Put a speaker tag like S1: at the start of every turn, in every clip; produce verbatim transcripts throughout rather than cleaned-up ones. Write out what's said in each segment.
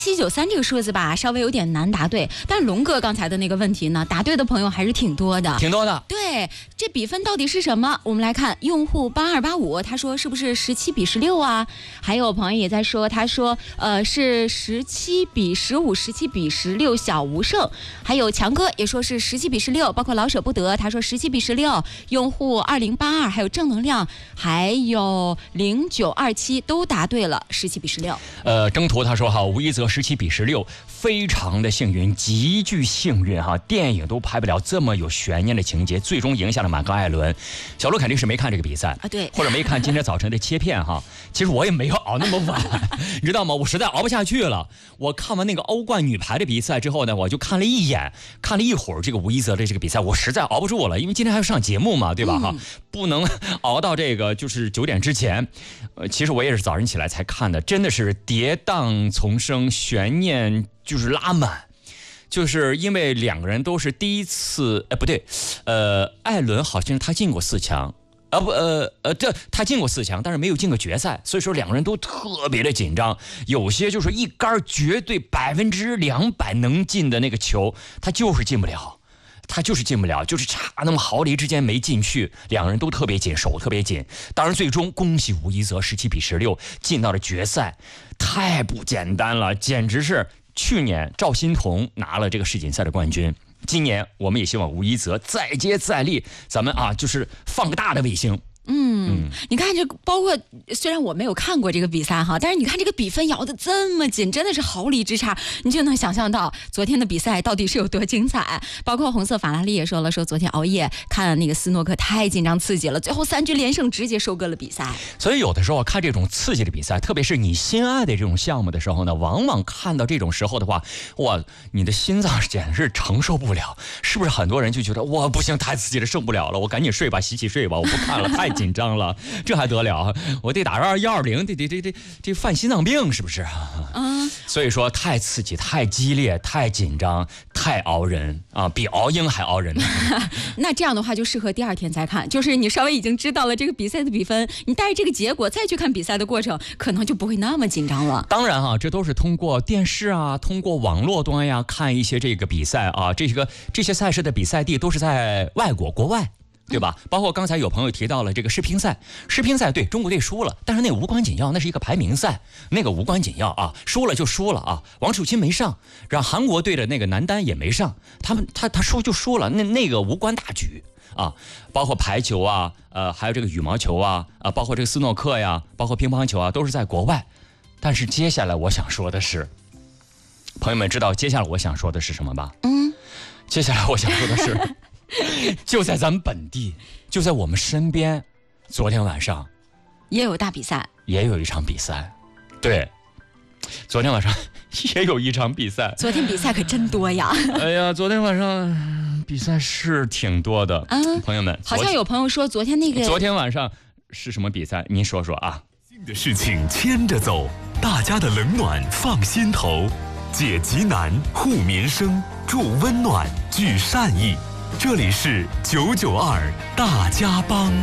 S1: 七九三这个数字吧，稍微有点难答对，但龙哥刚才的那个问题呢，答对的朋友还是挺多的，
S2: 挺多的。
S1: 对，这比分到底是什么？我们来看，用户八二八五，他说是不是十七比十六啊？还有朋友也在说，他说呃是十七比十五，十七比十六，小吴胜。还有强哥也说是十七比十六，包括老舍不得，他说十七比十六。用户二零八二，还有正能量，还有零九二七都答对了，十七比十六。
S2: 呃，征途他说哈，吴一泽十七比十六，非常的幸运，极具幸运哈，电影都拍不了这么有悬念的情节，最终赢下了马克·艾伦。小鹿肯定是没看这个比赛
S1: 啊，对，
S2: 或者没看今天早晨的切片哈。其实我也没有熬那么晚，你知道吗？我实在熬不下去了。我看完那个欧冠女排的比赛之后呢，我就看了一眼，看了一会儿这个吴一泽的这个比赛，我实在熬不住了，因为今天还要上节目嘛，对吧？哈、嗯，不能熬到这个就是九点之前。呃，其实我也是早晨起来才看的，真的是跌宕丛生，悬念就是拉满。就是因为两个人都是第一次，呃，不对，呃，艾伦好像他进过四强，啊不，呃呃，这他进过四强，但是没有进过决赛，所以说两个人都特别的紧张。有些就是一杆绝对百分之两百能进的那个球，他就是进不了。他就是进不了，就是差那么毫厘之间没进去，两个人都特别紧，手特别紧。当然，最终恭喜吴一泽十七比十六进到了决赛，太不简单了，简直是去年赵心童拿了这个世锦赛的冠军，今年我们也希望吴一泽再接再厉，咱们啊就是放个大的卫星。
S1: 嗯，你看这包括虽然我没有看过这个比赛哈，但是你看这个比分摇得这么紧，真的是毫厘之差，你就能想象到昨天的比赛到底是有多精彩。包括红色法拉利也说了，说昨天熬夜看那个斯诺克太紧张刺激了，最后三局连胜直接收割了比赛。
S2: 所以有的时候看这种刺激的比赛，特别是你心爱的这种项目的时候呢，往往看到这种时候的话，哇，你的心脏简直是承受不了。是不是很多人就觉得哇不行，太刺激了，受不了了，我赶紧睡吧，洗洗睡吧，我不看了，太紧张了，这还得了？我得打二幺二零，得得得得这犯心脏病是不是？嗯，所以说太刺激、太激烈、太紧张、太熬人啊，比熬鹰还熬人。
S1: 那这样的话就适合第二天再看，就是你稍微已经知道了这个比赛的比分，你带着这个结果再去看比赛的过程，可能就不会那么紧张了。
S2: 当然哈、啊，这都是通过电视啊，通过网络端呀看一些这个比赛啊，这个这些赛事的比赛地都是在外国国外。对吧？包括刚才有朋友提到了这个世乒赛，世乒赛对中国队输了，但是那个无关紧要，那是一个排名赛，那个无关紧要啊，输了就输了啊。王楚钦没上，让韩国队的那个男单也没上，他们他他输就输了，那那个无关大局啊。包括排球啊，呃，还有这个羽毛球啊，啊，包括这个斯诺克呀，包括乒乓球啊，都是在国外。但是接下来我想说的是，朋友们知道接下来我想说的是什么吧？嗯，接下来我想说的是。就在咱们本地，就在我们身边，昨天晚上
S1: 也有大比赛，
S2: 也有一场比赛。对，昨天晚上也有一场比赛。
S1: 昨天比赛可真多呀！
S2: 哎呀，昨天晚上比赛是挺多的。嗯，朋友们，
S1: 好像有朋友说昨天那个
S2: 昨天晚上是什么比赛？您说说啊。
S3: 的事情牵着走，大家的冷暖放心头，解急难护民生，助温暖聚善意。这里是九九二大家帮。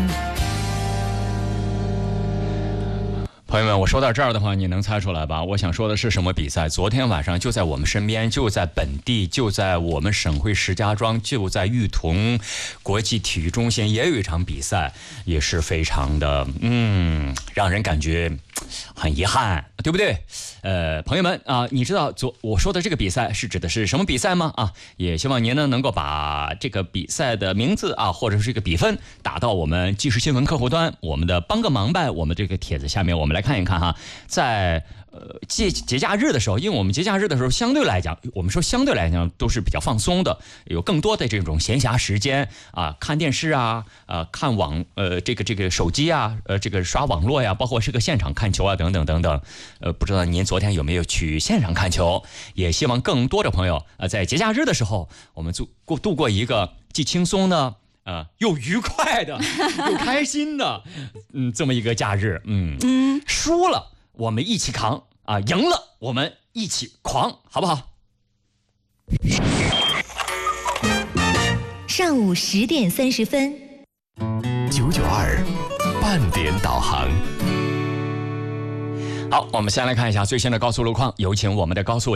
S2: 朋友们，我说到这儿的话，你能猜出来吧？我想说的是什么比赛？昨天晚上就在我们身边，就在本地，就在我们省会石家庄，就在玉桐国际体育中心，也有一场比赛，也是非常的嗯，让人感觉很遗憾，对不对？呃，朋友们啊，你知道昨我说的这个比赛是指的是什么比赛吗？啊，也希望您呢能够把这个比赛的名字啊，或者是这个比分打到我们即时新闻客户端，我们的帮个忙呗，我们这个帖子下面，我们来看一看哈，在。呃，节节假日的时候，因为我们节假日的时候相对来讲，我们说相对来讲都是比较放松的，有更多的这种闲暇时间啊，看电视啊，呃，看网呃这个这个手机啊，呃这个刷网络呀，包括是个现场看球啊，等等等等。呃，不知道您昨天有没有去现场看球？也希望更多的朋友呃在节假日的时候，我们度过度过一个既轻松的。呃，又愉快的，又开心的，嗯，这么一个假日，嗯嗯，输了我们一起扛啊，赢了我们一起狂，好不好？
S4: 上午十点三十分，
S3: 九九二半点导航。
S2: 好，我们先来看一下最新的高速路况，有请我们的高速。